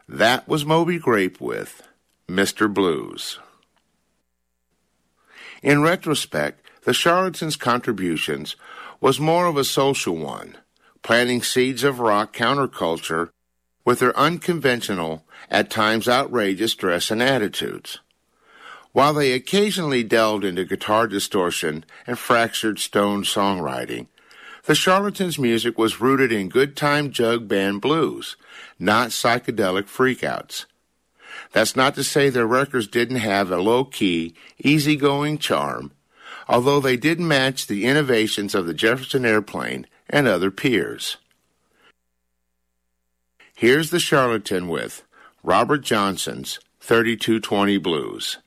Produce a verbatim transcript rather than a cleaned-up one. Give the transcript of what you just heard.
That was Moby Grape with Mister Blues. In retrospect, the Charlatans' contributions was more of a social one, planting seeds of rock counterculture with their unconventional, at times outrageous dress and attitudes. While they occasionally delved into guitar distortion and fractured stone songwriting, the Charlatans' music was rooted in good-time jug band blues, not psychedelic freakouts. That's not to say their records didn't have a low-key, easygoing charm, although they did match the innovations of the Jefferson Airplane and other peers. Here's the Charlatan with Robert Johnson's thirty-two twenty Blues.